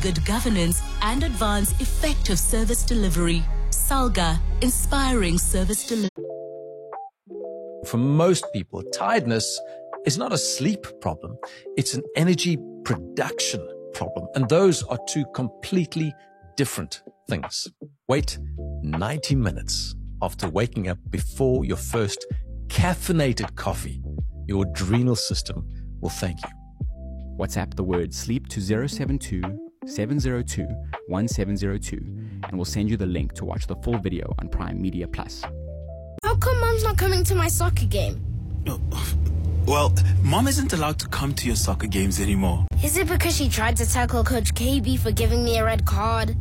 good governance, and advance effective service delivery. Salga, inspiring service delivery. For most people, tiredness is not a sleep problem. It's an energy production problem. And those are two completely different things. Wait 90 minutes after waking up before your first caffeinated coffee. Your adrenal system will thank you. WhatsApp the word sleep to 072 702 1702 and we'll send you the link to watch the full video on Prime Media Plus. How come Mom's not coming to my soccer game? Well, Mom isn't allowed to come to your soccer games anymore. Is it because she tried to tackle Coach KB for giving me a red card?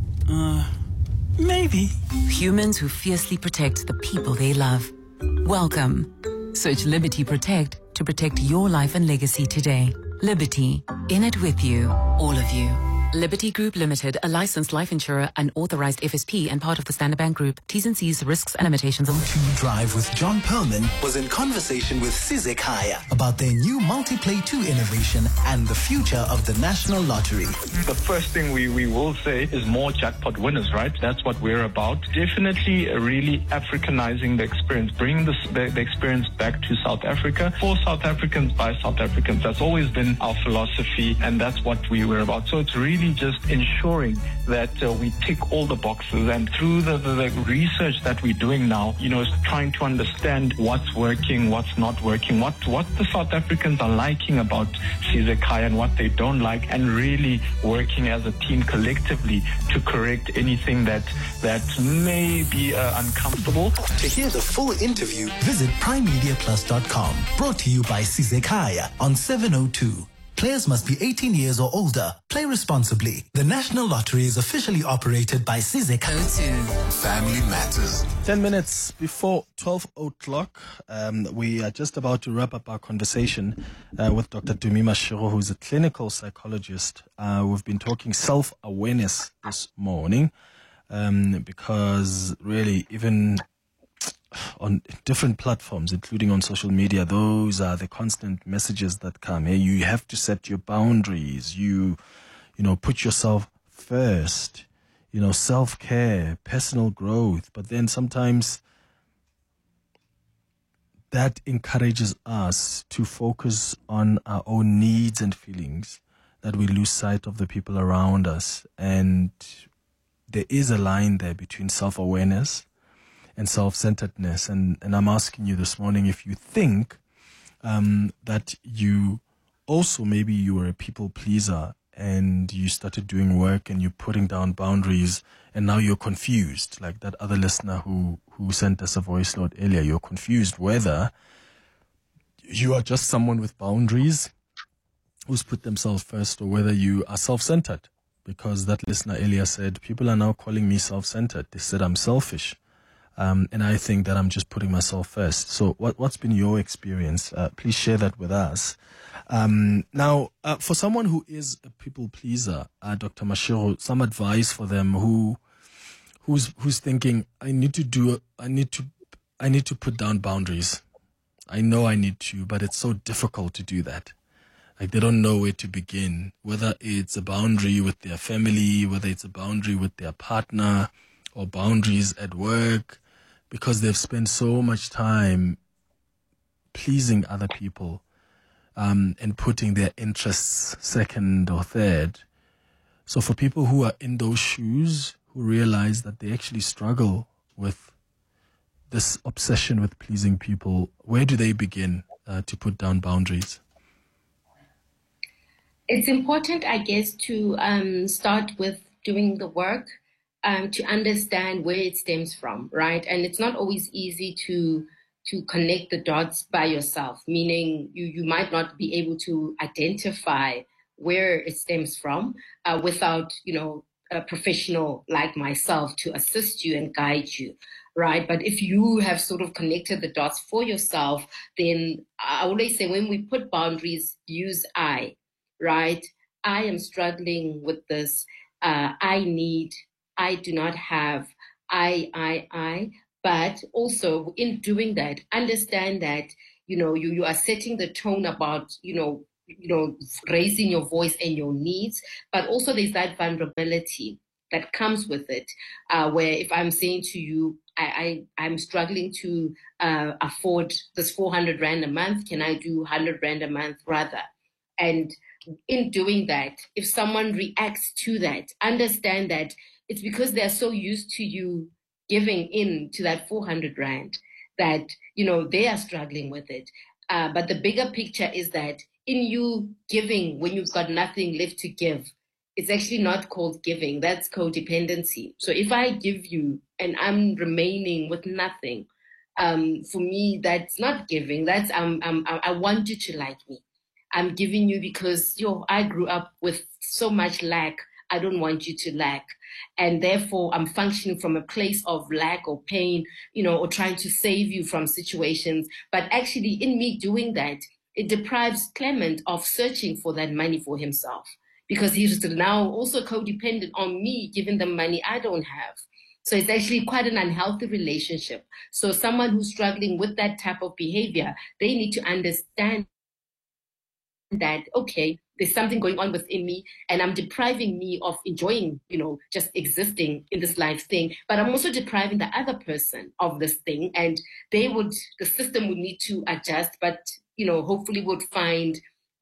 Maybe. Humans who fiercely protect the people they love. Welcome. Search Liberty Protect to protect your life and legacy today. Liberty. In it with you. All of you. Liberty Group Limited, a licensed life insurer, an authorized FSP, and part of the Standard Bank Group. T's and C's, risks and limitations. To Drive with John Perlman was in conversation with Sizek Haya about their new Multiplay 2 innovation and the future of the National Lottery. The first thing we will say is more jackpot winners, right? That's what we're about. Definitely really Africanizing the experience, bringing the experience back to South Africa for South Africans by South Africans. That's always been our philosophy, and that's what we were about. So it's really just ensuring that we tick all the boxes, and through the research that we're doing now, is trying to understand what's working, what's not working, what the South Africans are liking about Sizek Haya and what they don't like, and really working as a team collectively to correct anything that may be uncomfortable. To hear the full interview, visit primemediaplus.com. Brought to you by Sizek Haya on 702. Players must be 18 years or older. Play responsibly. The National Lottery is officially operated by Sizek. Family Matters. 10 minutes before 12 o'clock, we are just about to wrap up our conversation with Dr. Tumi Mashego, who's a clinical psychologist. We've been talking self-awareness this morning because really even on different platforms, including on social media, those are the constant messages that come. Hey, you have to set your boundaries. You put yourself first. Self-care, personal growth. But then sometimes that encourages us to focus on our own needs and feelings, that we lose sight of the people around us. And there is a line there between self-awareness and self-centeredness. And I'm asking you this morning if you think that you also, maybe you were a people pleaser and you started doing work and you're putting down boundaries and now you're confused, like that other listener who sent us a voice note earlier. You're confused whether you are just someone with boundaries who's put themselves first, or whether you are self-centered. Because that listener earlier said, people are now calling me self-centered. They said I'm selfish. And I think that I'm just putting myself first. So what's been your experience? Please share that with us. Now, for someone who is a people pleaser, Dr. Mashego, some advice for them who's thinking, I need to put down boundaries. I know I need to, but it's so difficult to do that. Like they don't know where to begin, whether it's a boundary with their family, whether it's a boundary with their partner, or boundaries at work, because they've spent so much time pleasing other people and putting their interests second or third. So for people who are in those shoes, who realize that they actually struggle with this obsession with pleasing people, where do they begin to put down boundaries? It's important, I guess, to start with doing the work to understand where it stems from, right? And it's not always easy to connect the dots by yourself, meaning you might not be able to identify where it stems from without, a professional like myself to assist you and guide you, right? But if you have sort of connected the dots for yourself, then I always say when we put boundaries, use I, right? I am struggling with this. I do not have, but also in doing that, understand that, you are setting the tone about, raising your voice and your needs, but also there's that vulnerability that comes with it, where if I'm saying to you, I'm struggling to afford this 400 Rand a month, can I do 100 Rand a month rather? And in doing that, if someone reacts to that, understand that it's because they're so used to you giving in to that 400 Rand that, they are struggling with it. But the bigger picture is that in you giving when you've got nothing left to give, it's actually not called giving. That's codependency. So if I give you and I'm remaining with nothing, for me, that's not giving. That's I want you to like me. I'm giving you because I grew up with so much lack. I don't want you to lack. And therefore, I'm functioning from a place of lack or pain, or trying to save you from situations. But actually, in me doing that, it deprives Clement of searching for that money for himself, because he's now also codependent on me giving them money I don't have. So it's actually quite an unhealthy relationship. So someone who's struggling with that type of behavior, they need to understand that, okay, there's something going on within me and I'm depriving me of enjoying, just existing in this life thing, but I'm also depriving the other person of this thing, and the system would need to adjust, but, hopefully would find,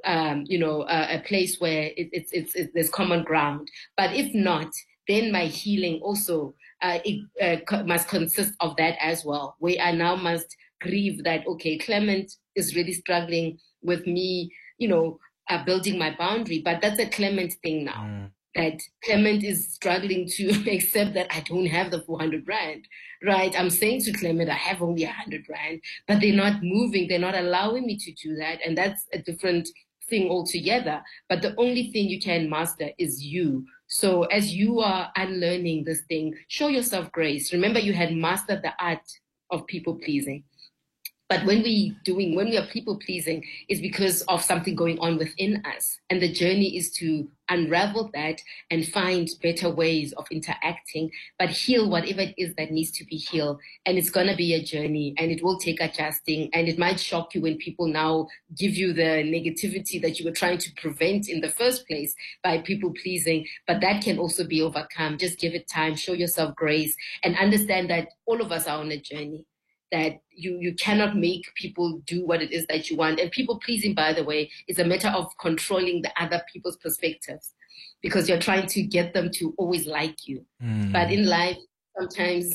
a place where there's common ground. But if not, then my healing also must consist of that as well, where I now must grieve that, okay, Clement is really struggling with me, building my boundary, but that's a Clement thing now. That Clement is struggling to accept that I don't have the 400 Rand, right? I'm saying to Clement, I have only 100 Rand, but they're not moving. They're not allowing me to do that. And that's a different thing altogether. But the only thing you can master is you. So as you are unlearning this thing, show yourself grace. Remember, you had mastered the art of people pleasing. But when we are people pleasing, it's because of something going on within us. And the journey is to unravel that and find better ways of interacting, but heal whatever it is that needs to be healed. And it's going to be a journey, and it will take adjusting. And it might shock you when people now give you the negativity that you were trying to prevent in the first place by people pleasing. But that can also be overcome. Just give it time, show yourself grace, and understand that all of us are on a journey. That you cannot make people do what it is that you want. And people pleasing, by the way, is a matter of controlling the other people's perspectives, because you're trying to get them to always like you. But in life, sometimes,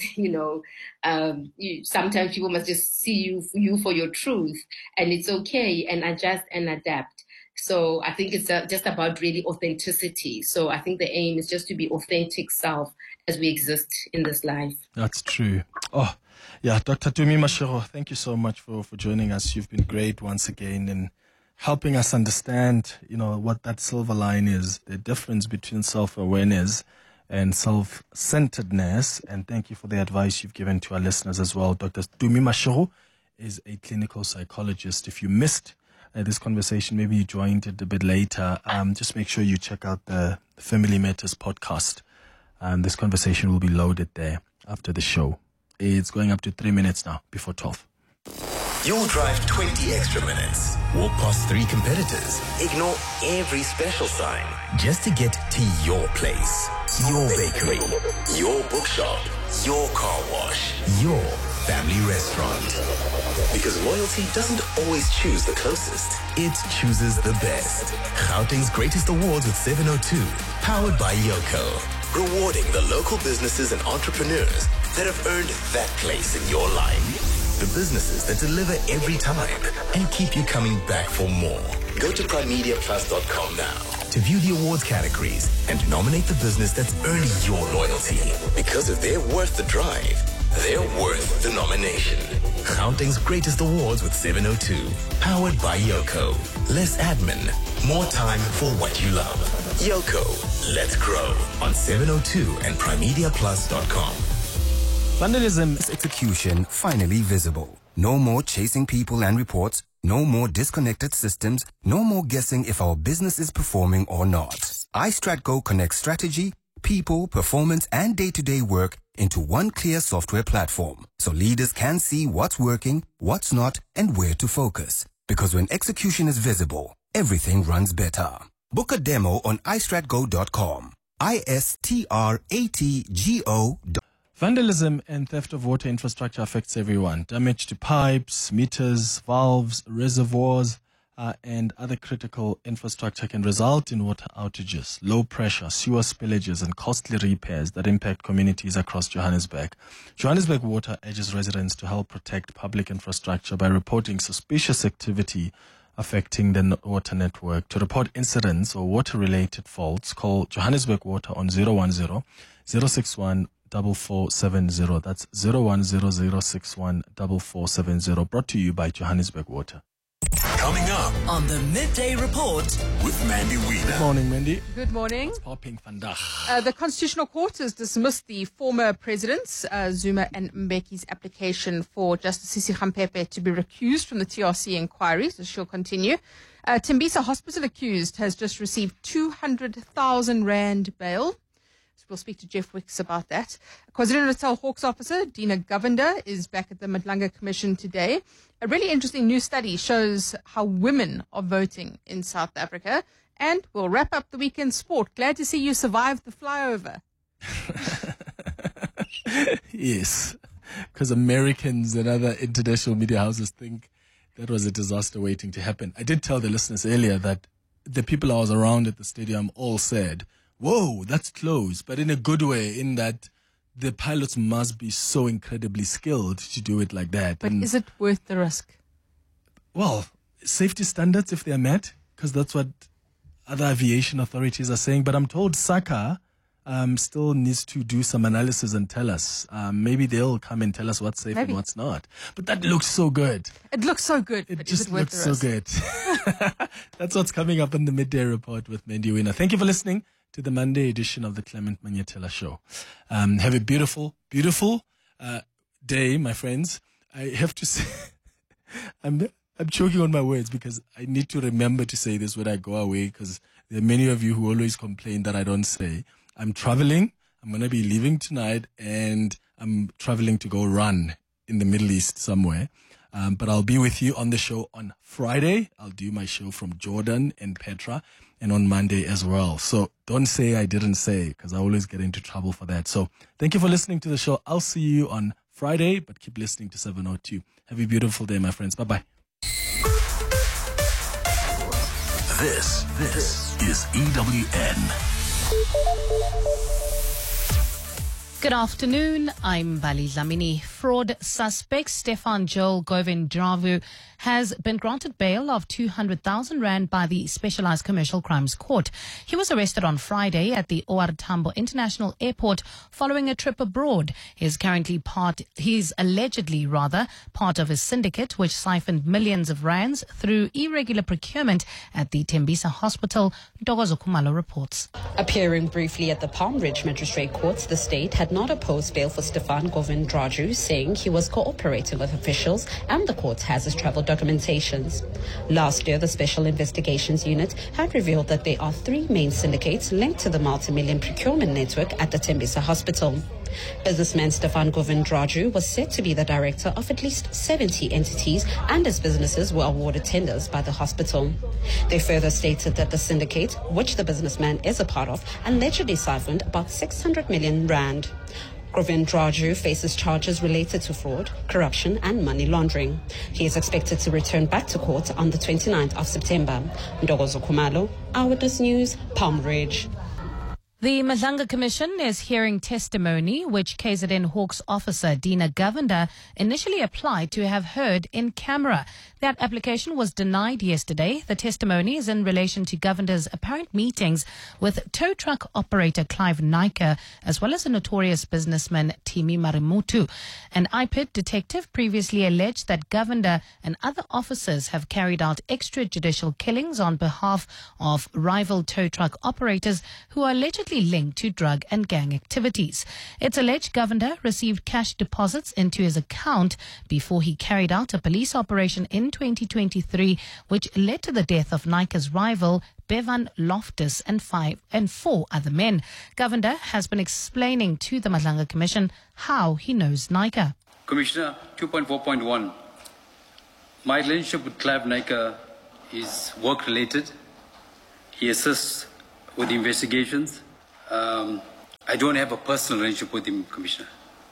sometimes people must just see you for your truth, and it's okay, and adjust and adapt. So I think it's just about really authenticity. So I think the aim is just to be authentic self as we exist in this life. That's true. Oh, yeah, Dr. Tumi Mashego, thank you so much for joining us. You've been great once again in helping us understand, what that silver line is, the difference between self-awareness and self-centeredness. And thank you for the advice you've given to our listeners as well. Dr. Tumi Mashego is a clinical psychologist. If you missed this conversation, maybe you joined it a bit later, just make sure you check out the Family Matters podcast. This conversation will be loaded there after the show. It's going up to 3 minutes now before 12. You'll drive 20 extra minutes, walk past 3 competitors, ignore every special sign just to get to your place, your bakery, your bookshop, your car wash, your family restaurant. Because loyalty doesn't always choose the closest, it chooses the best. Gauteng's Greatest Awards with 702, powered by Yoko. Rewarding the local businesses and entrepreneurs that have earned that place in your life. The businesses that deliver every time and keep you coming back for more. Go to primemediaplus.com now to view the awards categories and nominate the business that's earned your loyalty. Because if they're worth the drive, they're worth the nomination. Gauteng's Greatest Awards with 702, powered by Yoko. Less admin, more time for what you love. Yoko, let's grow on 702 and primemediaplus.com. Vandalism's execution finally visible. No more chasing people and reports. No more disconnected systems. No more guessing if our business is performing or not. iStratGo connects strategy, people, performance, and day-to-day work into one clear software platform, so leaders can see what's working, what's not, and where to focus. Because when execution is visible, everything runs better. Book a demo on istratgo.com. ISTRATGO. Vandalism and theft of water infrastructure affects everyone. Damage to pipes, meters, valves, reservoirs, and other critical infrastructure can result in water outages, low pressure, sewer spillages, and costly repairs that impact communities across Johannesburg. Johannesburg Water urges residents to help protect public infrastructure by reporting suspicious activity affecting the water network. To report incidents or water-related faults, call Johannesburg Water on 010-061 4470. That's 010-061 4470. Brought to you by Johannesburg Water. Coming up on the Midday Report with Mandy Wiener. Good morning, Mandy. Good morning. It's popping vandag. The Constitutional Court has dismissed the former presidents, Zuma and Mbeki's application for Justice Sisi Khampepe to be recused from the TRC inquiry, so she'll continue. Tembisa Hospital accused has just received 200,000 Rand bail. We'll speak to Jeff Wicks about that. KwaZulu-Natal Hawks officer Dina Govender is back at the Madlanga Commission today. A really interesting new study shows how women are voting in South Africa. And we'll wrap up the weekend sport. Glad to see you survived the flyover. Yes, because Americans and other international media houses think that was a disaster waiting to happen. I did tell the listeners earlier that the people I was around at the stadium all said, whoa, that's close, but in a good way, in that the pilots must be so incredibly skilled to do it like that. But is it worth the risk? Well, safety standards, if they're met, because that's what other aviation authorities are saying. But I'm told SACA still needs to do some analysis and tell us. Maybe they'll come and tell us what's safe and what's not. But that looks so good. It looks so good. It just looks so good. That's what's coming up in the Midday Report with Mandy Wiener. Thank you for listening to the Monday edition of the Clement Manyetela Show. Have a beautiful, beautiful day, my friends. I have to say, I'm choking on my words because I need to remember to say this when I go away, because there are many of you who always complain that I don't say. I'm traveling. I'm going to be leaving tonight, and I'm traveling to go run in the Middle East somewhere. But I'll be with you on the show on Friday. I'll do my show from Jordan and Petra, and on Monday as well. So don't say I didn't say, because I always get into trouble for that. So thank you for listening to the show. I'll see you on Friday, but keep listening to 702. Have a beautiful day, my friends. Bye-bye. This is EWN. Good afternoon, I'm Bali Dlamini. Fraud suspect Stefan Joel Govindravu has been granted bail of 200,000 Rand by the Specialized Commercial Crimes Court. He was arrested on Friday at the OR Tambo International Airport following a trip abroad. He's allegedly part of a syndicate which siphoned millions of rands through irregular procurement at the Tembisa Hospital. Ntokozo Khumalo reports. Appearing briefly at the Palm Ridge Magistrate Courts, the state had not opposed bail for Stefan Govindraju, saying he was cooperating with officials and the court has his travel documentations. Last year, the Special Investigations Unit had revealed that there are 3 main syndicates linked to the multi-million procurement network at the Tembisa Hospital. Businessman Stefan Govindraju was said to be the director of at least 70 entities, and his businesses were awarded tenders by the hospital. They further stated that the syndicate, which the businessman is a part of, allegedly siphoned about 600 million Rand. Govindraju faces charges related to fraud, corruption and money laundering. He is expected to return back to court on the 29th of September. Ntokozo Khumalo, Eyewitness News, Palm Ridge. The Madlanga Commission is hearing testimony which KZN Hawks officer Dina Govender initially applied to have heard in camera. That application was denied yesterday. The testimony is in relation to Govender's apparent meetings with tow truck operator Clive Naicker, as well as a notorious businessman Timi Marimutu. An IPID detective previously alleged that Govender and other officers have carried out extrajudicial killings on behalf of rival tow truck operators who are allegedly linked to drug and gang activities. It's alleged Govender received cash deposits into his account before he carried out a police operation in 2023, which led to the death of Naicker's rival Bevan Loftus and 4 other men. Govender has been explaining to the Madlanga Commission how he knows Naicker. Commissioner, 2.4.1. My relationship with Clive Naicker is work-related. He assists with investigations. I don't have a personal relationship with him, Commissioner.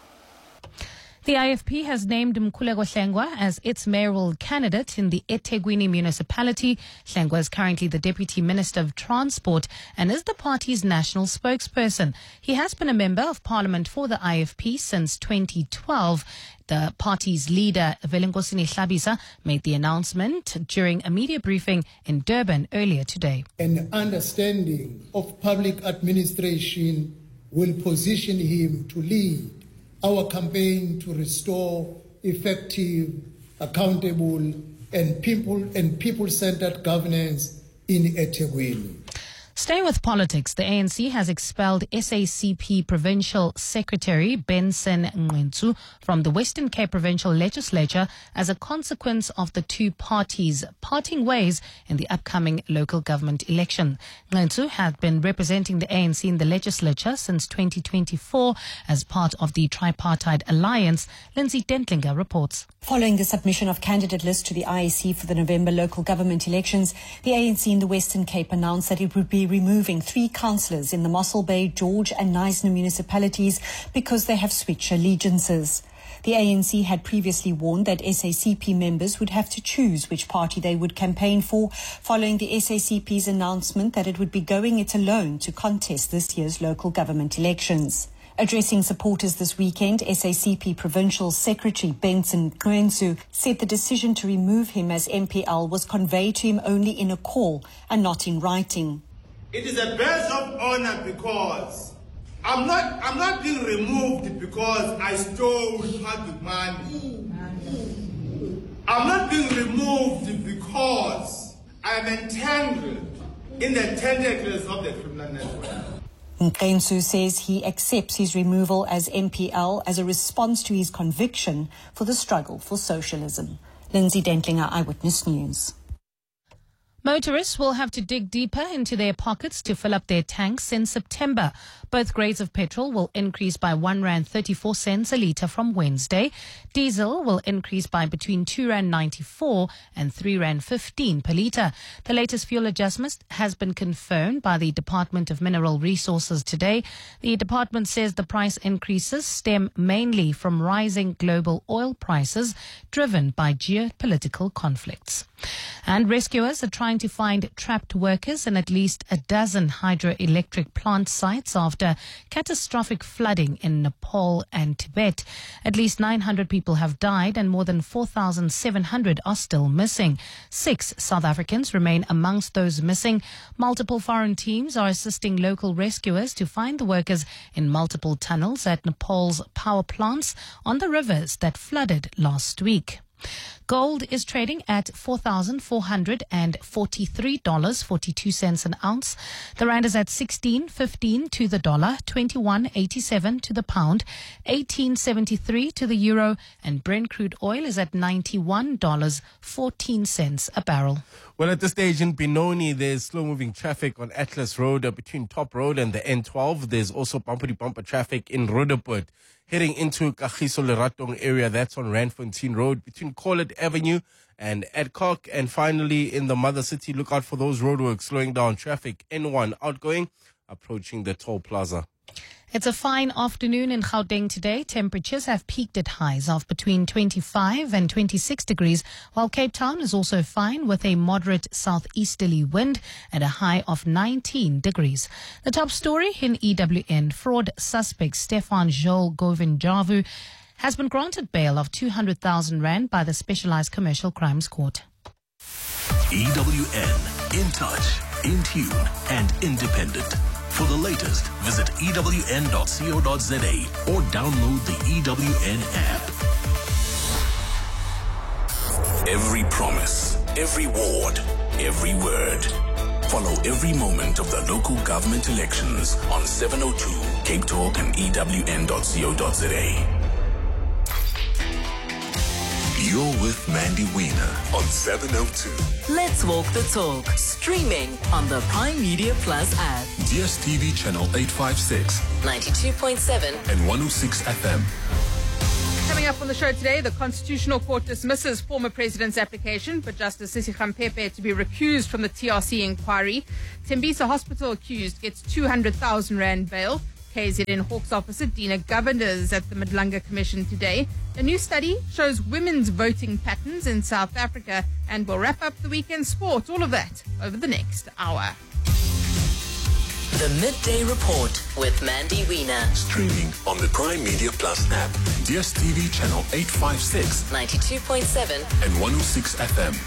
The IFP has named Mkhuleko Hlengwa as its mayoral candidate in the eThekwini municipality. Hlengwa is currently the Deputy Minister of Transport and is the party's national spokesperson. He has been a member of parliament for the IFP since 2012. The party's leader, Velenkosini Hlabisa, made the announcement during a media briefing in Durban earlier today. An understanding of public administration will position him to lead our campaign to restore effective, accountable, and people-centered governance in eThekwini. Staying with politics, the ANC has expelled SACP Provincial Secretary Benson Ngqentsu from the Western Cape Provincial Legislature as a consequence of the two parties parting ways in the upcoming local government election. Ngqentsu had been representing the ANC in the legislature since 2024 as part of the tripartite alliance. Lindsay Dentlinger reports. Following the submission of candidate lists to the IEC for the November local government elections, the ANC in the Western Cape announced that it would be removing 3 councillors in the Mossel Bay, George and Knysna municipalities because they have switched allegiances. The ANC had previously warned that SACP members would have to choose which party they would campaign for, following the SACP's announcement that it would be going it alone to contest this year's local government elections. Addressing supporters this weekend, SACP Provincial Secretary Benson Ngqentsu said the decision to remove him as MPL was conveyed to him only in a call and not in writing. It is a badge of honor because I'm not being removed because I stole public money. I'm not being removed because I'm entangled in the tentacles of the criminal network. Ngqentsu says he accepts his removal as MPL as a response to his conviction for the struggle for socialism. Lindsay Dentlinger, Eyewitness News. Motorists will have to dig deeper into their pockets to fill up their tanks in September. Both grades of petrol will increase by R1.34 a litre from Wednesday. Diesel will increase by between R2.94 and R3.15 per litre. The latest fuel adjustment has been confirmed by the Department of Mineral Resources today. The department says the price increases stem mainly from rising global oil prices driven by geopolitical conflicts. And rescuers are trying to find trapped workers in at least a dozen hydroelectric plant sites after catastrophic flooding in Nepal and Tibet. At least 900 people have died and more than 4,700 are still missing. 6 South Africans remain amongst those missing. Multiple foreign teams are assisting local rescuers to find the workers in multiple tunnels at Nepal's power plants on the rivers that flooded last week. Gold is trading at $4,443.42 an ounce. The rand is at 16.15 to the dollar, 21.87 to the pound, 18.73 to the euro, and Brent crude oil is at $91.14 a barrel. Well, at this stage in Benoni, there's slow-moving traffic on Atlas Road between Top Road and the N12. There's also bumper-to-bumper traffic in Roodepoort. Heading into Kagiso Leratong area, that's on Randfontein Road between Corlett Avenue and Adcock. And finally, in the Mother City, look out for those roadworks slowing down traffic. N1 outgoing, approaching the toll plaza. It's a fine afternoon in Gauteng today. Temperatures have peaked at highs of between 25 and 26 degrees, while Cape Town is also fine with a moderate southeasterly wind at a high of 19 degrees. The top story in EWN, fraud suspect Stefan Joel Govinjavu has been granted bail of 200,000 rand by the Specialized Commercial Crimes Court. EWN, in touch, in tune and independent. For the latest, visit ewn.co.za or download the EWN app. Every promise, every ward, every word. Follow every moment of the local government elections on 702 Cape Talk and ewn.co.za. You're with Mandy Wiener on 702. Let's walk the talk. Streaming on the Prime Media Plus app. DSTV channel 856, 92.7 and 106 FM. Coming up on the show today, the Constitutional Court dismisses former President's application for Justice Sisi Khampepe to be recused from the TRC inquiry. Tembisa Hospital accused gets 200,000 Rand bail. KZN Hawks officer Dina Govenders at the Madlanga Commission today. A new study shows women's voting patterns in South Africa, and we'll wrap up the weekend sport. All of that over the next hour. The Midday Report with Mandy Wiener. Streaming on the Prime Media Plus app, DSTV channel 856, 92.7 and 106 FM.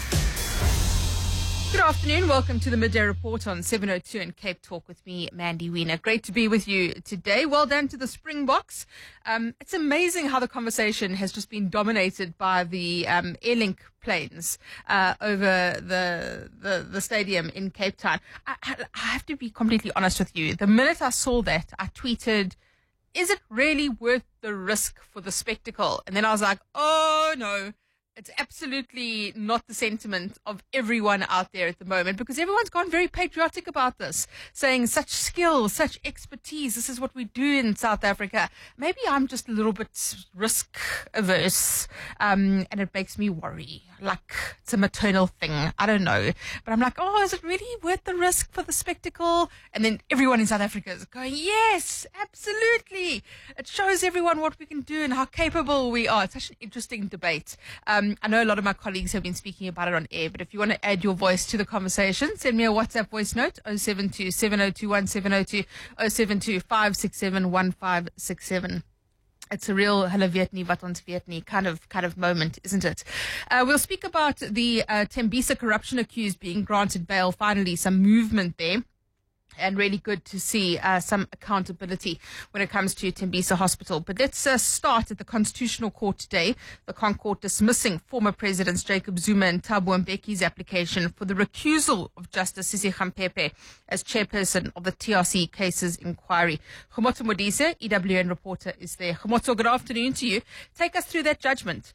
Good afternoon. Welcome to the Midday Report on 702 and Cape Talk with me, Mandy Wiener. Great to be with you today. Well done to the Springboks. It's amazing how the conversation has just been dominated by the Airlink planes over the stadium in Cape Town. I have to be completely honest with you. The minute I saw that, I tweeted, is it really worth the risk for the spectacle? And then I was like, oh no. It's absolutely not the sentiment of everyone out there at the moment, because everyone's gone very patriotic about this, saying such skill, such expertise. This is what we do in South Africa. Maybe I'm just a little bit risk averse, and it makes me worry. Like it's a maternal thing. I don't know. But I'm like, oh, is it really worth the risk for the spectacle? And then everyone in South Africa is going, yes, absolutely. It shows everyone what we can do and how capable we are. It's such an interesting debate. I know a lot of my colleagues have been speaking about it on air, but if you want to add your voice to the conversation, send me a WhatsApp voice note, 072 7021 702, 072 567 1567. It's a real Hulle weet nie wat ons weet nie kind of moment, isn't it? We'll speak about the Tembisa corruption accused being granted bail. Finally, some movement there. And really good to see some accountability when it comes to Tembisa Hospital. But let's start at the Constitutional Court today. The ConCourt dismissing former Presidents Jacob Zuma and Thabo Mbeki's application for the recusal of Justice Sisi Khampepe as chairperson of the TRC cases inquiry. Khomotso Modise, EWN reporter, is there. Khomotso, good afternoon to you. Take us through that judgment.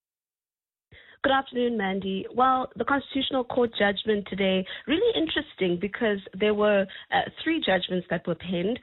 Good afternoon, Mandy. Well, the Constitutional Court judgment today, really interesting because there were three judgments that were penned.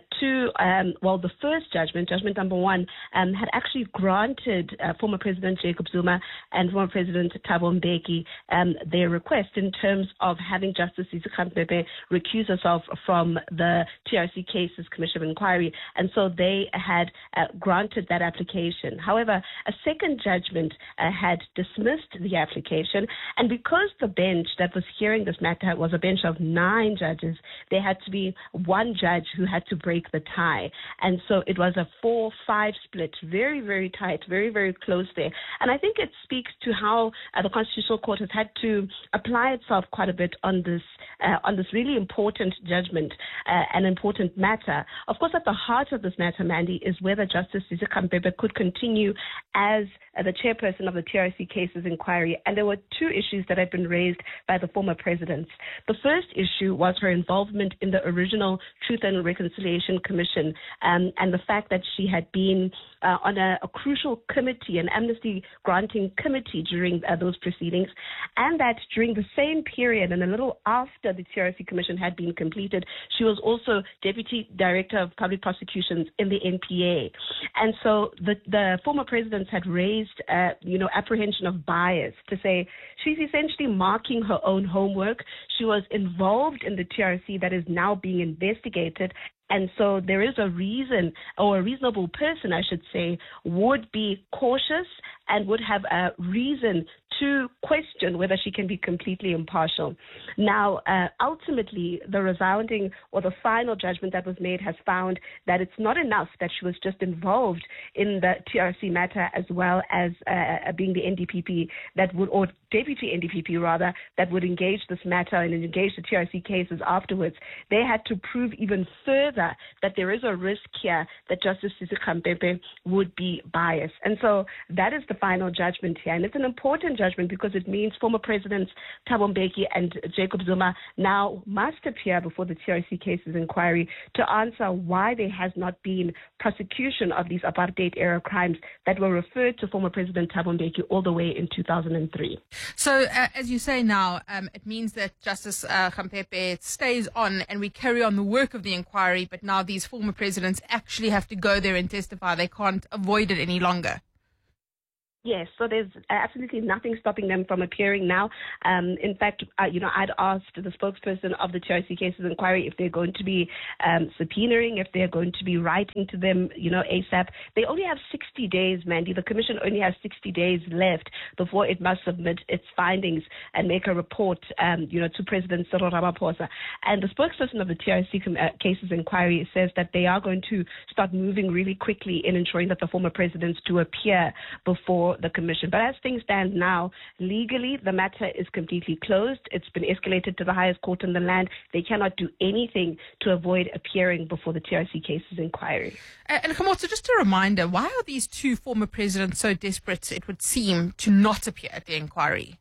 The first judgment, judgment number one, had actually granted former President Jacob Zuma and former President Thabo Mbeki their request in terms of having Justice Sisi Khampepe recuse herself from the TRC Cases Commission of Inquiry. And so they had granted that application. However, a second judgment had dismissed the application, and because the bench that was hearing this matter was a bench of 9 judges, there had to be one judge who had to break the tie, and so it was a 4-5 split, very, very tight, very, very close there. And I think it speaks to how the Constitutional Court has had to apply itself quite a bit on this really important judgment, an important matter. Of course, at the heart of this matter, Mandy, is whether Justice Sisi Khampepe could continue as the chairperson of the TRC Cases Inquiry, and there were 2 issues that had been raised by the former presidents. The first issue was her involvement in the original Truth and Reconciliation Commission, and the fact that she had been on a crucial committee, an amnesty granting committee during those proceedings, and that during the same period and a little after the TRC Commission had been completed, she was also Deputy Director of Public Prosecutions in the NPA. And so the former presidents had raised apprehension of bias, to say she's essentially marking her own homework. She was involved in the TRC that is now being investigated. And so there is a reason, or a reasonable person, I should say, would be cautious and would have a reason to question whether she can be completely impartial. Now, ultimately, the resounding or the final judgment that was made has found that it's not enough that she was just involved in the TRC matter as well as being the NDPP that would, or deputy NDPP rather, that would engage this matter and engage the TRC cases afterwards. They had to prove even further that there is a risk here that Justice Sisi Khampepe would be biased. And so that is the final judgment here. And it's an important judgment because it means former Presidents Thabo Mbeki and Jacob Zuma now must appear before the TRC Cases Inquiry to answer why there has not been prosecution of these apartheid-era crimes that were referred to former President Thabo Mbeki all the way in 2003. So, as you say now, it means that Justice Khampepe stays on and we carry on the work of the inquiry, but now these former presidents actually have to go there and testify. They can't avoid it any longer. Yes, so there's absolutely nothing stopping them from appearing now. In fact, I'd asked the spokesperson of the TRC Cases Inquiry if they're going to be subpoenaing, if they're going to be writing to them, ASAP. They only have 60 days, Mandy. The commission only has 60 days left before it must submit its findings and make a report, to President Cyril Ramaphosa. And the spokesperson of the TRC Cases Inquiry says that they are going to start moving really quickly in ensuring that the former presidents do appear before the commission. But as things stand now, legally, the matter is completely closed. It's been escalated to the highest court in the land. They cannot do anything to avoid appearing before the TRC Cases Inquiry. And Khomotso, just a reminder, why are these two former presidents so desperate, it would seem, to not appear at the inquiry?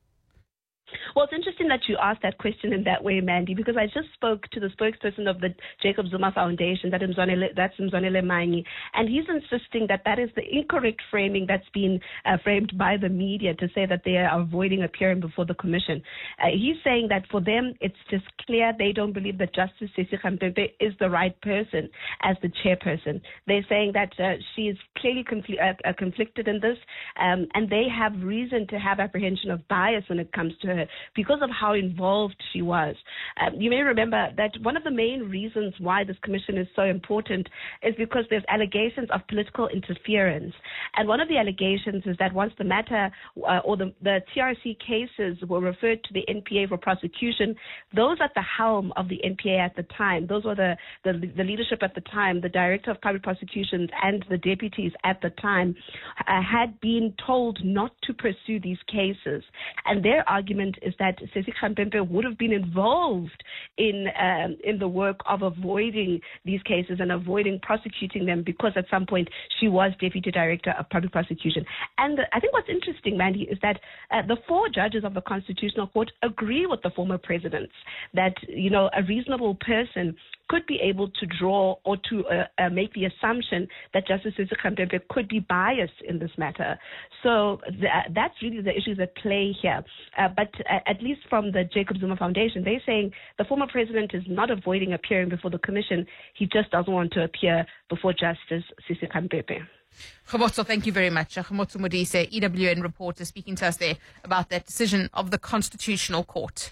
Well, it's interesting that you asked that question in that way, Mandy, because I just spoke to the spokesperson of the Jacob Zuma Foundation, that's Mzwanele Manyi, and he's insisting that that is the incorrect framing that's been framed by the media to say that they are avoiding appearing before the commission. He's saying that for them, it's just clear they don't believe that Justice Sisi Khampepe is the right person as the chairperson. They're saying that she is clearly conflicted in this, and they have reason to have apprehension of bias when it comes to her because of how involved she was. You may remember that one of the main reasons why this commission is so important is because there's allegations of political interference. And one of the allegations is that once the matter or the TRC cases were referred to the NPA for prosecution, those at the helm of the NPA at the time, those were the leadership at the time, the director of public prosecutions and the deputies at the time, had been told not to pursue these cases. And their argument is that Sisi Khampepe would have been involved in the work of avoiding these cases and avoiding prosecuting them because at some point she was deputy director of public prosecution. And I think what's interesting, Mandy, is that the four judges of the Constitutional Court agree with the former presidents that, a reasonable person could be able to draw or to make the assumption that Justice Sisi Khampepe could be biased in this matter. So that's really the issues at play here. But at least from the Jacob Zuma Foundation, they're saying the former president is not avoiding appearing before the commission. He just doesn't want to appear before Justice Sisi Khampepe. Khomotso, thank you very much. Khomotso Modise, EWN reporter, speaking to us there about that decision of the Constitutional Court.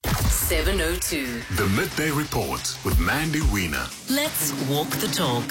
7:02. The Midday Report with Mandy Wiener. Let's walk the talk.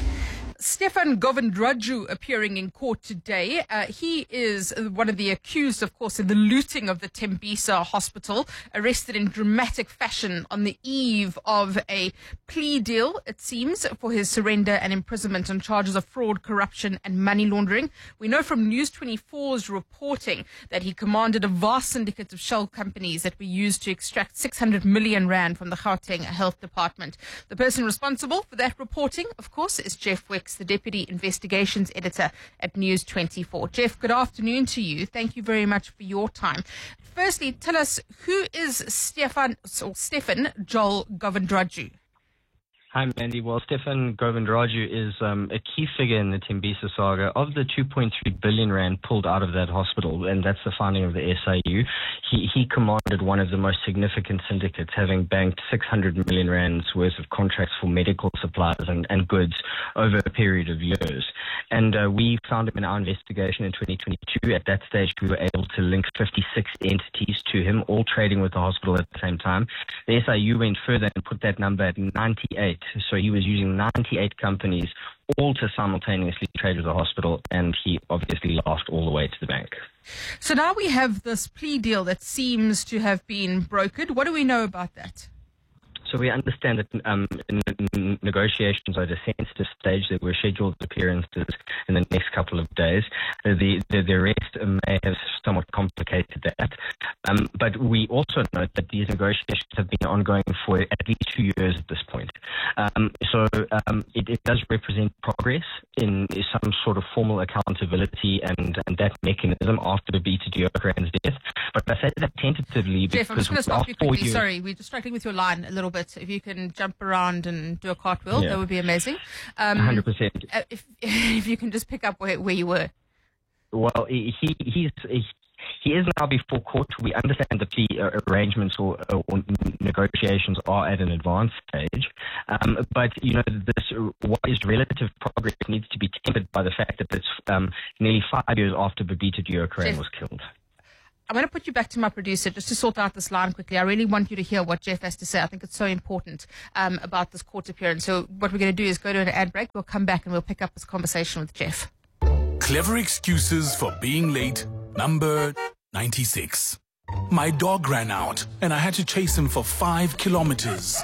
Stefan Govindraju appearing in court today. He is one of the accused, of course, in the looting of the Tembisa hospital, arrested in dramatic fashion on the eve of a plea deal, it seems, for his surrender and imprisonment on charges of fraud, corruption and money laundering. We know from News 24's reporting that he commanded a vast syndicate of shell companies that were used to extract 600 million rand from the Gauteng Health Department. The person responsible for that reporting, of course, is Jeff Wicks, the Deputy Investigations Editor at News 24. Jeff, good afternoon to you. Thank you very much for your time. Firstly, tell us, who is Stefan Joel Govindraju? Hi, Mandy. Well, Stefan Govindraju is a key figure in the Tembisa saga. Of the 2.3 billion rand pulled out of that hospital, and that's the founding of the SIU, he commanded one of the most significant syndicates, having banked 600 million rands worth of contracts for medical supplies and goods over a period of years. And we found him in our investigation in 2022. At that stage, we were able to link 56 entities to him, all trading with the hospital at the same time. The SIU went further and put that number at 98. So he was using 98 companies, all to simultaneously trade with the hospital, and he obviously laughed all the way to the bank. So now we have this plea deal that seems to have been brokered. What do we know about that? So we understand that negotiations are at a sensitive stage. There were scheduled appearances in the next couple of days. The rest may have somewhat complicated that. But we also note that these negotiations have been ongoing for at least 2 years at this point. So it does represent progress in some sort of formal accountability and that mechanism after the Beta Deokaran's death. But I say that tentatively because Jeff, I'm just going to stop you quickly. Sorry, we're distracting with your line a little bit. If you can jump around and do a cartwheel, that would be amazing. 100%. If you can just pick up where you were. Well, he's He is now before court. We understand the plea arrangements or negotiations are at an advanced stage. But, what is relative progress needs to be tempered by the fact that it's nearly 5 years after Babita Deokaran was killed. I'm going to put you back to my producer just to sort out this line quickly. I really want you to hear what Jeff has to say. I think it's so important about this court appearance. So what we're going to do is go to an ad break. We'll come back and we'll pick up this conversation with Jeff. Clever excuses for being late, number 96. My dog ran out and I had to chase him for 5 kilometers.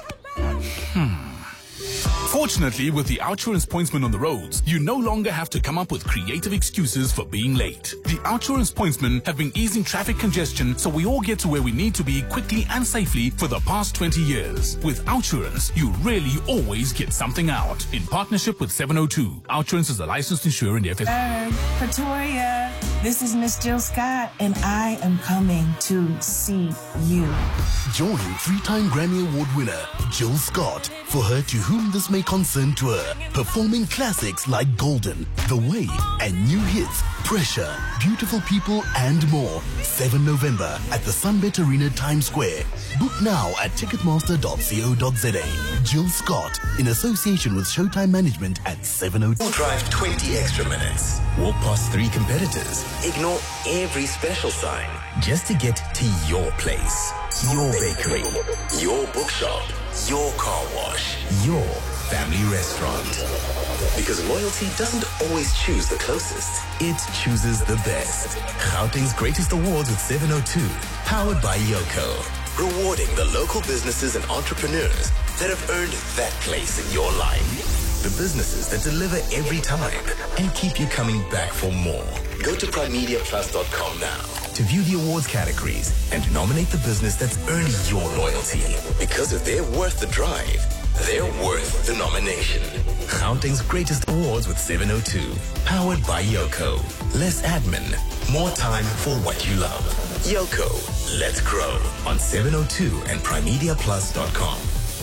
Fortunately, with the Outsurance pointsman on the roads, you no longer have to come up with creative excuses for being late. The Outsurance pointsmen have been easing traffic congestion so we all get to where we need to be quickly and safely for the past 20 years. With Outsurance, you really always get something out. In partnership with 702, Outsurance is a licensed insurer in the FSA. Pretoria, this is Miss Jill Scott, and I am coming to see you. Join 3-time Grammy Award winner Jill Scott for Her To Whom This May Concern tour, performing classics like Golden, The Way, and new hits Pressure, Beautiful People, and more. 7 November at the Sunbet Arena, Times Square. Book now at ticketmaster.co.za. Jill Scott, in association with Showtime Management at 702. We'll drive 20 extra minutes. Walk past 3 competitors. Ignore every special sign just to get to your place. Your bakery, your bookshop, your car wash, your family restaurant. Because loyalty doesn't always choose the closest, it chooses the best. Gauteng's Greatest Awards with 702, powered by Yoko. Rewarding the local businesses and entrepreneurs that have earned that place in your life. The businesses that deliver every time and keep you coming back for more. Go to primemediaplus.com now to view the awards categories and to nominate the business that's earned your loyalty. Because if they're worth the drive, they're worth the nomination. Gauteng's Greatest Awards with 702, powered by Yoko. Less admin, more time for what you love. Yoko, let's grow on 702 and primemediaplus.com.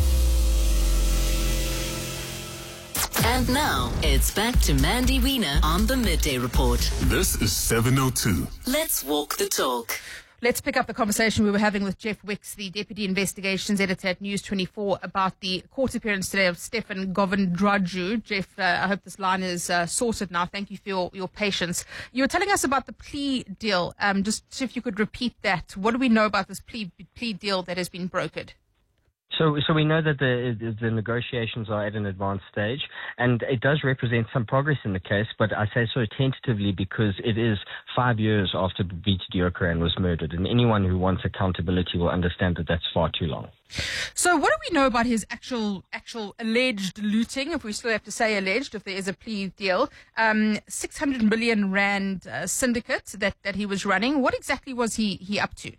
And now, it's back to Mandy Wiener on the Midday Report. This is 702. Let's walk the talk. Let's pick up the conversation we were having with Jeff Wicks, the Deputy Investigations Editor at News 24, about the court appearance today of Stefan Govindraju. Jeff, I hope this line is sorted now. Thank you for your patience. You were telling us about the plea deal. Just if you could repeat that. What do we know about this plea deal that has been brokered? So we know that the negotiations are at an advanced stage, and it does represent some progress in the case, but I say so tentatively because it is 5 years after Babita Deokaran was murdered, and anyone who wants accountability will understand that that's far too long. So what do we know about his actual alleged looting, if we still have to say alleged, if there is a plea deal? 600 million rand syndicate that he was running. What exactly was he up to?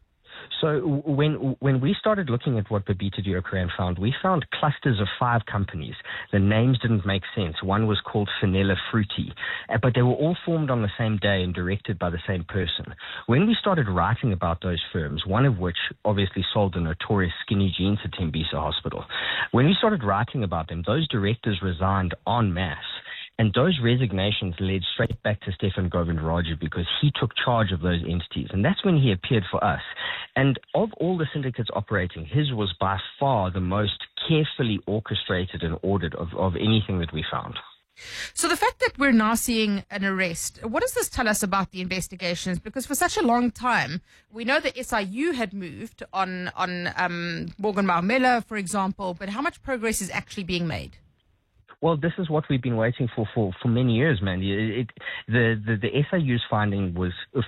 So when we started looking at what Babita Deokaran found, we found clusters of 5 companies. The names didn't make sense. One was called Finella Fruity, but they were all formed on the same day and directed by the same person. When we started writing about those firms, one of which obviously sold the notorious skinny jeans at Tembisa Hospital, when we started writing about them, those directors resigned en masse. And those resignations led straight back to Stefan Govindraju because he took charge of those entities. And that's when he appeared for us. And of all the syndicates operating, his was by far the most carefully orchestrated and ordered of anything that we found. So the fact that we're now seeing an arrest, what does this tell us about the investigations? Because for such a long time, we know that SIU had moved on Morgan Maumela, for example, but how much progress is actually being made? Well, this is what we've been waiting for many years, Mandy. The SIU's findings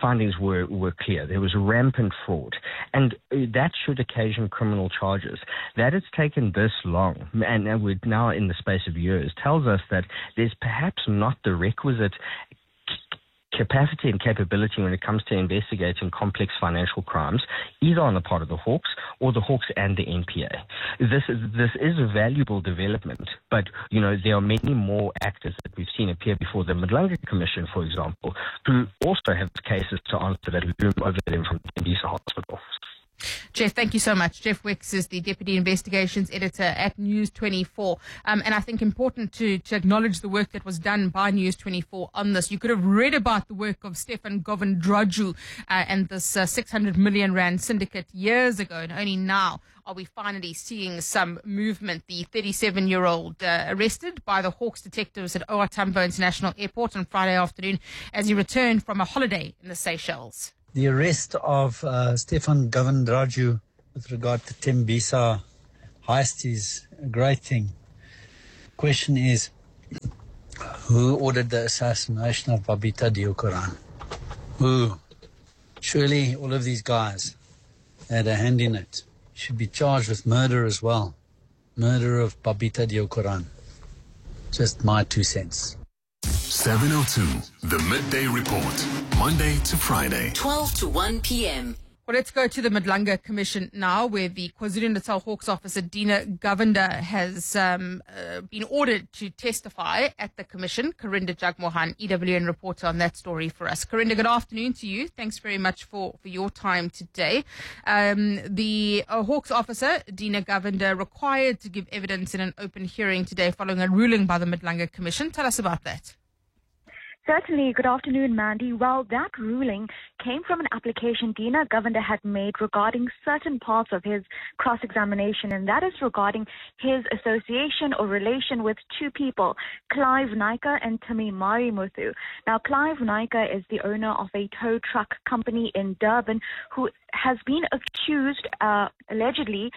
were clear. There was rampant fraud, and that should occasion criminal charges. That it's taken this long, and we're now in the space of years, tells us that there's perhaps not the requisite capacity and capability when it comes to investigating complex financial crimes, either on the part of the Hawks or the Hawks and the NPA. This is a valuable development, but there are many more actors that we've seen appear before the Madlanga Commission, for example, who also have cases to answer that loom over them from the Tembisa Hospital. Jeff, thank you so much. Jeff Wicks is the Deputy Investigations Editor at News 24. And I think important to acknowledge the work that was done by News 24 on this. You could have read about the work of Stefan Govindraju and this 600 million rand syndicate years ago, and only now are we finally seeing some movement. The 37-year-old arrested by the Hawks detectives at OR Tambo International Airport on Friday afternoon as he returned from a holiday in the Seychelles. The arrest of Stefan Govindraju with regard to Tembisa heist is a great thing. The question is, who ordered the assassination of Babita Deokaran? Who? Surely all of these guys had a hand in it. Should be charged with murder as well. Murder of Babita Deokaran. Just my 2 cents. 702, the Midday Report, Monday to Friday. 12 to 1 p.m. Well, let's go to the Madlanga Commission now, where the KwaZulu-Natal Hawks officer, Dina Govender, has been ordered to testify at the commission. Karinda Jagmohan, EWN reporter on that story for us. Karinda, good afternoon to you. Thanks very much for your time today. The Hawks officer, Dina Govender, required to give evidence in an open hearing today following a ruling by the Madlanga Commission. Tell us about that. Certainly. Good afternoon, Mandy. Well, that ruling came from an application Dina Govender had made regarding certain parts of his cross-examination, and that is regarding his association or relation with two people, Clive Naika and Timi Marimuthu. Now, Clive Naika is the owner of a tow truck company in Durban who has been accused, allegedly,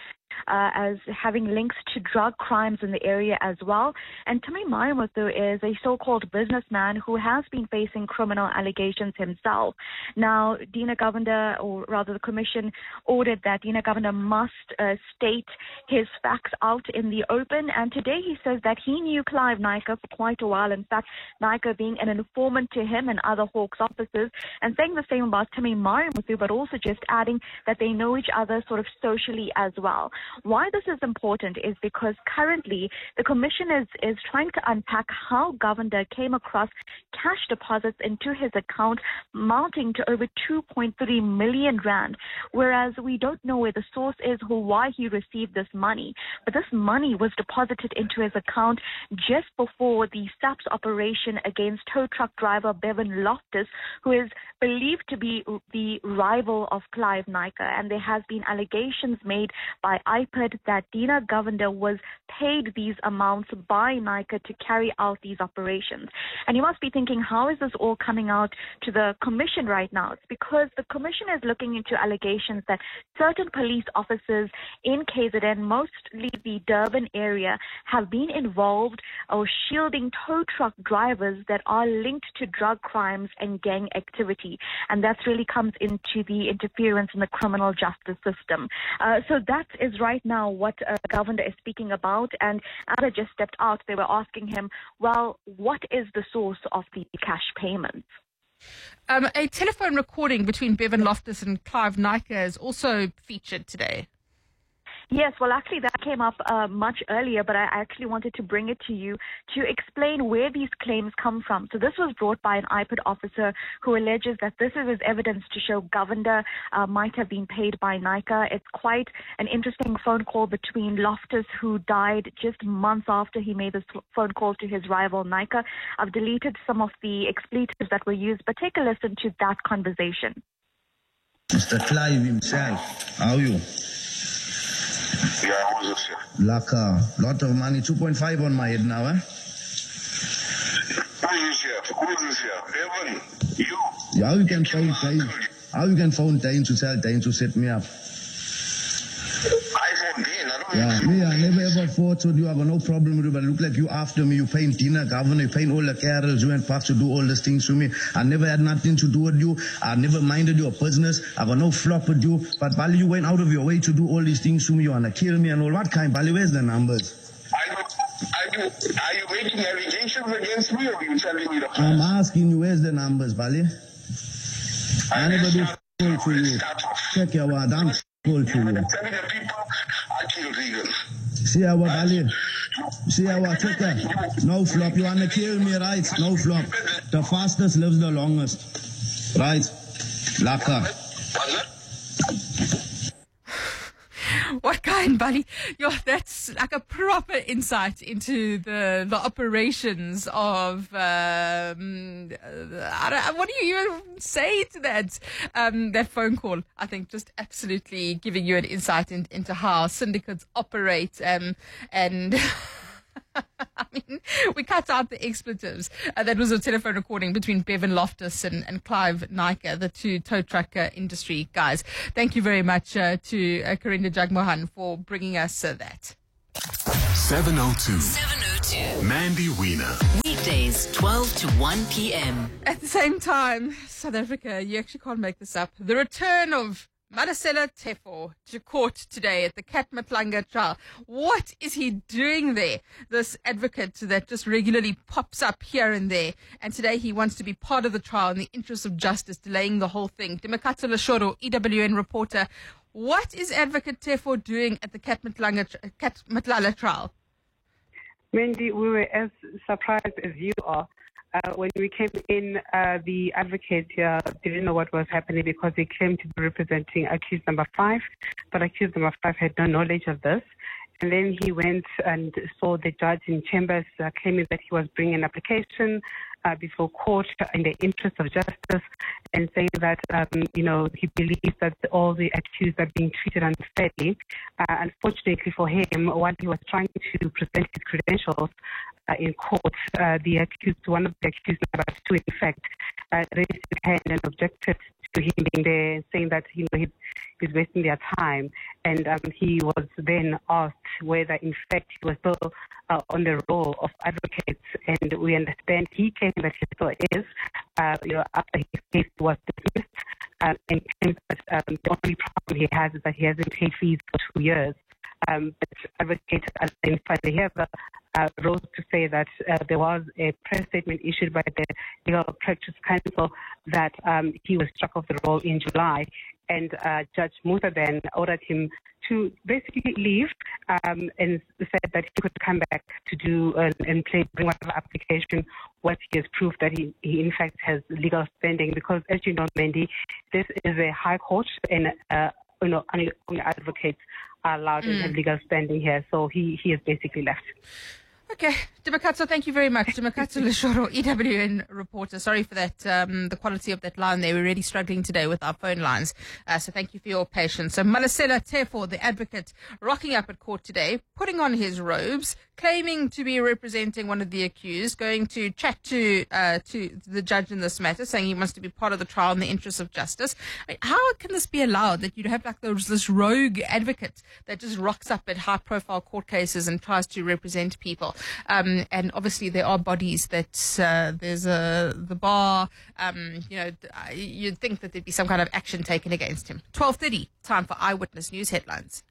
as having links to drug crimes in the area as well. And Timi Marimuthu is a so-called businessman who has been facing criminal allegations himself. Now, Dina Govender, or rather the commission, ordered that Dina Govender must state his facts out in the open. And today he says that he knew Clive Naika for quite a while. In fact, Naika being an informant to him and other Hawks officers, and saying the same about Timi Marimuthu, but also just adding that they know each other sort of socially as well. Why this is important is because currently the commission is trying to unpack how Govender came across cash deposits into his account mounting to over 2.3 million rand, whereas we don't know where the source is or why he received this money. But this money was deposited into his account just before the SAPS operation against tow truck driver Bevan Loftus, who is believed to be the rival of Clive Naika. And there has been allegations made by IPID that Dina Govender was paid these amounts by Naika to carry out these operations. And you must be thinking, how is this all coming out to the commission right now? It's because the commission is looking into allegations that certain police officers in KZN, mostly the Durban area, have been involved or shielding tow truck drivers that are linked to drug crimes and gang activity. And that really comes into the interference in the criminal justice system. So that is right now what Govender is speaking about. And as I just stepped out, they were asking him, well, what is the source of the cash payments? A telephone recording between Bevan Loftus and Clive Naika is also featured today. Yes, well, actually, that came up much earlier, but I actually wanted to bring it to you to explain where these claims come from. So this was brought by an IPID officer who alleges that this is evidence to show Govender might have been paid by Naika. It's quite an interesting phone call between Loftus, who died just months after he made this phone call to his rival Naika. I've deleted some of the expletives that were used, but take a listen to that conversation. Mr. Clive himself, how are you? Yeah, I was like a lot of money, 2.5 on my head now, eh? Who is here? Evan, you? Yeah, how you can phone Dane? How you can phone Dane to tell Dane to set me up? I phone Dane, I never ever fought with you. I got no problem with you, but look like you after me. You paying Dina Govender, you paying all the carols, you and Parks to do all these things to me. I never had nothing to do with you. I never minded your business. I got no flop with you. But Bali, you went out of your way to do all these things to me. You want to kill me and all. What kind? Bali, where's the numbers? Are you making allegations against me, or are you telling me the truth? I'm asking you, where's the numbers, Bali? I never do call to you. Check your word. I'm call to you. I killed Regan. See our Bali. See our checker. No flop. You want to kill me, right? No flop. The fastest lives the longest. Right? Laka. Brian Bully, that's like a proper insight into the operations of, what do you even say to that? That phone call, I think, just absolutely giving you an insight into how syndicates operate, and I mean, we cut out the expletives. That was a telephone recording between Bevan Loftus and Clive Naiker, the two tow truck industry guys. Thank you very much to Karinda Jagmohan for bringing us that. 702. Mandy Wiener. Weekdays, 12 to 1 p.m. At the same time, South Africa, you actually can't make this up. The return of Madasela Tefo to court today at the Cat Matlanga trial. What is he doing there? This advocate that just regularly pops up here and there. And today he wants to be part of the trial in the interest of justice, delaying the whole thing. Dimakatso Leshoro, EWN reporter. What is Advocate Tefo doing at the Cat Matlala trial? Mandy, we were as surprised as you are. When we came in, the advocate didn't know what was happening because he claimed to be representing accused number 5, but accused number 5 had no knowledge of this. And then he went and saw the judge in chambers claiming that he was bringing an application before court in the interest of justice, and saying that, he believes that all the accused are being treated unfairly. Unfortunately for him, while he was trying to present his credentials in court, one of the accused, number 2, in fact, raised his hand and objected to him being there, saying that he's wasting their time. And he was then asked whether, in fact, he was still on the role of advocate. And we understand he claimed that he still is, after his case was dismissed, and claims that the only problem he has is that he hasn't paid fees for 2 years. But advocate in Fadeheva rose to say that there was a press statement issued by the Legal Practice Council that he was struck off the roll in July, and Judge Musa then ordered him to basically leave, and said that he could come back to do and bring whatever application once he has proved that he in fact has legal standing. Because, as you know, Mandy, this is a high court, and only advocates are allowed to have legal standing here. So he has basically left. Okay, Dimakatso, thank you very much. Dimakatso Leshoro, EWN reporter. Sorry for that, the quality of that line there. We're really struggling today with our phone lines. So thank you for your patience. So Madasela Tefo, the advocate, rocking up at court today, putting on his robes, claiming to be representing one of the accused, going to chat to the judge in this matter, saying he wants to be part of the trial in the interest of justice. I mean, how can this be allowed that you'd have like this rogue advocate that just rocks up at high-profile court cases and tries to represent people? And obviously there are bodies that there's the bar. You'd think that there'd be some kind of action taken against him. 12:30, time for Eyewitness News headlines.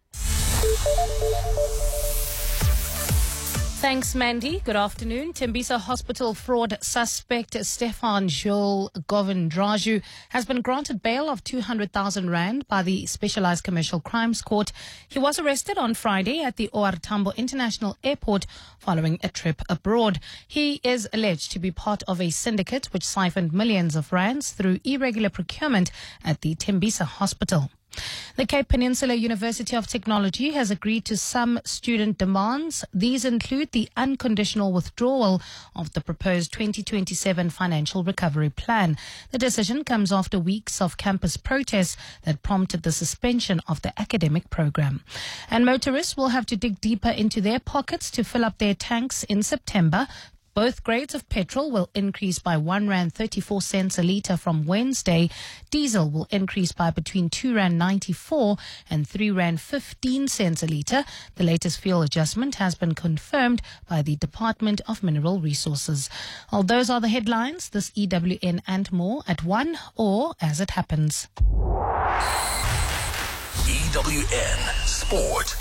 Thanks, Mandy. Good afternoon. Tembisa Hospital fraud suspect Stefan Jules Govindraju has been granted bail of 200,000 rand by the Specialized Commercial Crimes Court. He was arrested on Friday at the OR Tambo International Airport following a trip abroad. He is alleged to be part of a syndicate which siphoned millions of rands through irregular procurement at the Tembisa Hospital. The Cape Peninsula University of Technology has agreed to some student demands. These include the unconditional withdrawal of the proposed 2027 financial recovery plan. The decision comes after weeks of campus protests that prompted the suspension of the academic program. And motorists will have to dig deeper into their pockets to fill up their tanks in September. Both grades of petrol will increase by R1.34 a litre from Wednesday. Diesel will increase by between R2.94 and R3.15 a litre. The latest fuel adjustment has been confirmed by the Department of Mineral Resources. Well, those are the headlines. This EWN and more at 1 or as it happens. EWN Sport.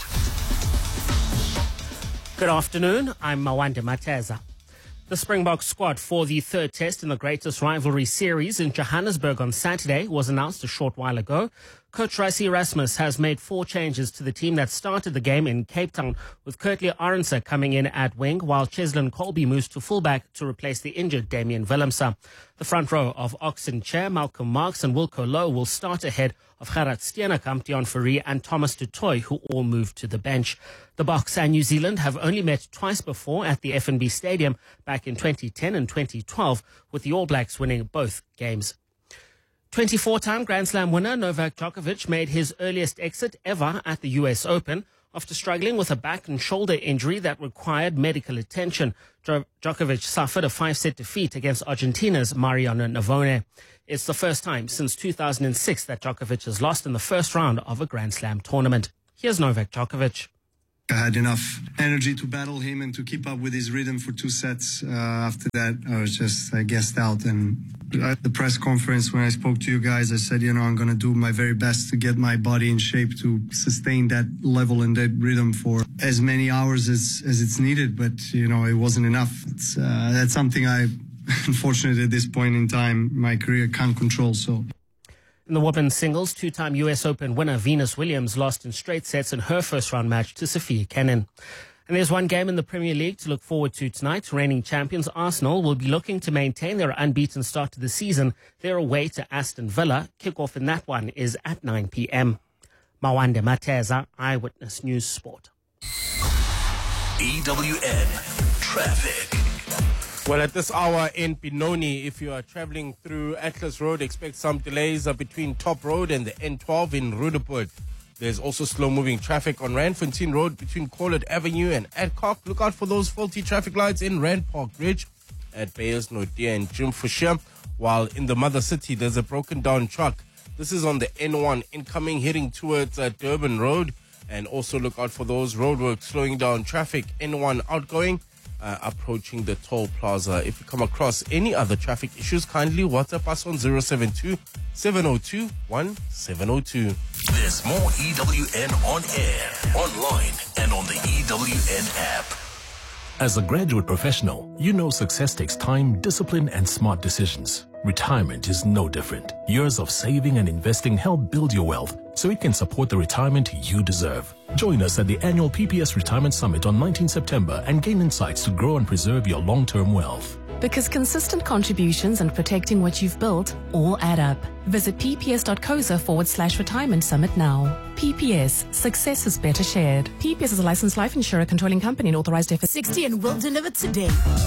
Good afternoon. I'm Mawande Mateza. The Springbok squad for the third test in the greatest rivalry series in Johannesburg on Saturday was announced a short while ago. Coach Ricey Erasmus has made 4 changes to the team that started the game in Cape Town, with Kurtley Arendse coming in at wing, while Cheslin Colby moves to fullback to replace the injured Damian Willemse. The front row of Oxen Chair, Malcolm Marks and Wilco Lowe will start ahead of Gerard Steenekamp, Dion Fourie and Thomas du Toit, who all moved to the bench. The Boks and New Zealand have only met twice before at the FNB Stadium back in 2010 and 2012, with the All Blacks winning both games. 24-time Grand Slam winner Novak Djokovic made his earliest exit ever at the US Open after struggling with a back and shoulder injury that required medical attention. Djokovic suffered a 5-set defeat against Argentina's Mariano Navone. It's the first time since 2006 that Djokovic has lost in the first round of a Grand Slam tournament. Here's Novak Djokovic. I had enough energy to battle him and to keep up with his rhythm for 2 sets. After that, I gassed out. And at the press conference, when I spoke to you guys, I said, I'm going to do my very best to get my body in shape to sustain that level and that rhythm for as many hours as it's needed. But, it wasn't enough. That's something I, unfortunately, at this point in time, my career can't control. So. In the women's singles, 2-time US Open winner Venus Williams lost in straight sets in her first-round match to Sophia Kenin. And there's one game in the Premier League to look forward to tonight. Reigning champions Arsenal will be looking to maintain their unbeaten start to the season. They're away to Aston Villa. Kickoff in that one is at 9 p.m. Mawande Mateza, Eyewitness News Sport. EWN Traffic. Well, at this hour in Benoni, if you are traveling through Atlas Road, expect some delays between Top Road and the N12 in Roodepoort. There's also slow-moving traffic on Randfontein Road between Corlett Avenue and Adcock. Look out for those faulty traffic lights in Rand Park Ridge at Bayers, Nordia and Jim Fisher. While in the Mother City, there's a broken-down truck. This is on the N1 incoming, heading towards Durban Road. And also look out for those roadworks slowing down traffic. N1 outgoing. Approaching the toll plaza. If you come across any other traffic issues, kindly WhatsApp us on 072-702-1702. There's more EWN on air, online, and on the EWN app. As a graduate professional, you know success takes time, discipline, and smart decisions. Retirement is no different. Years of saving and investing help build your wealth so it can support the retirement you deserve. Join us at the annual PPS Retirement Summit on 19 September and gain insights to grow and preserve your long-term wealth. Because consistent contributions and protecting what you've built all add up. Visit pps.coza/retirement summit now. PPS, success is better shared. PPS is a licensed life insurer controlling company and authorized FSC. 60 and will deliver today.